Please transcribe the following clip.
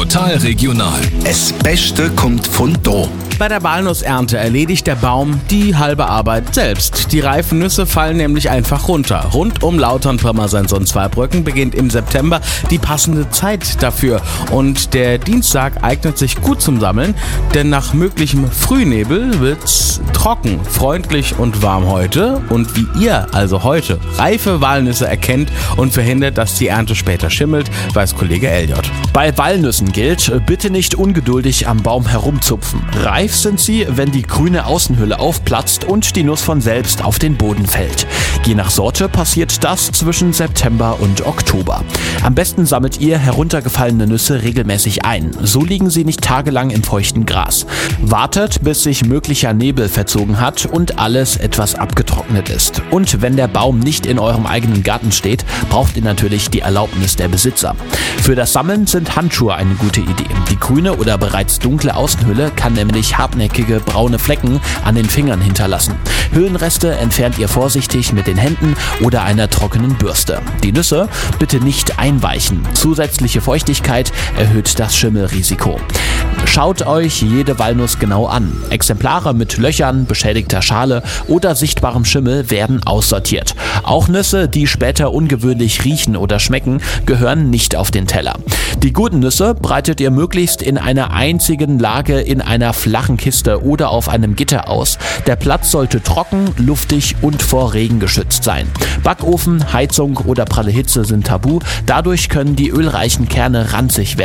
Total regional. Das Beste kommt von da. Bei der Walnussernte erledigt der Baum die halbe Arbeit selbst. Die reifen Nüsse fallen nämlich einfach runter. Rund um Lautern, Pirmasens und Zweibrücken beginnt im September die passende Zeit dafür. Und der Dienstag eignet sich gut zum Sammeln, denn nach möglichem Frühnebel wird's trocken, freundlich und warm heute. Und wie ihr also heute reife Walnüsse erkennt und verhindert, dass die Ernte später schimmelt, weiß Kollege Elliot. Bei Walnüssen gilt, bitte nicht ungeduldig am Baum herumzupfen. Reif sind sie, wenn die grüne Außenhülle aufplatzt und die Nuss von selbst auf den Boden fällt. Je nach Sorte passiert das zwischen September und Oktober. Am besten sammelt ihr heruntergefallene Nüsse regelmäßig ein. So liegen sie nicht tagelang im feuchten Gras. Wartet, bis sich möglicher Nebel verzogen hat und alles etwas abgetrocknet ist. Und wenn der Baum nicht in eurem eigenen Garten steht, braucht ihr natürlich die Erlaubnis der Besitzer. Für das Sammeln sind Handschuhe eine gute Idee. Die grüne oder bereits dunkle Außenhülle kann nämlich hartnäckige braune Flecken an den Fingern hinterlassen. Hüllenreste entfernt ihr vorsichtig mit den Händen oder einer trockenen Bürste. Die Nüsse bitte nicht einweichen. Zusätzliche Feuchtigkeit erhöht das Schimmelrisiko. Schaut euch jede Walnuss genau an. Exemplare mit Löchern, beschädigter Schale oder sichtbarem Schimmel werden aussortiert. Auch Nüsse, die später ungewöhnlich riechen oder schmecken, gehören nicht auf den Teller. Die guten Nüsse breitet ihr möglichst in einer einzigen Lage in einer flachen Kiste oder auf einem Gitter aus. Der Platz sollte trocken, luftig und vor Regen geschützt sein. Backofen, Heizung oder pralle Hitze sind tabu. Dadurch können die ölreichen Kerne ranzig werden.